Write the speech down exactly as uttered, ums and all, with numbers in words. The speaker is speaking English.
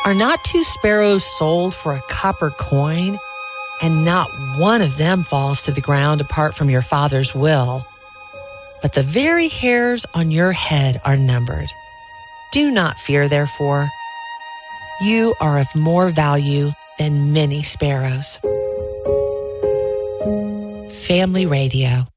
Are not two sparrows sold for a copper coin? And not one of them falls to the ground apart from your Father's will. But the very hairs on your head are numbered. Do not fear, therefore. You are of more value than many sparrows. Family Radio.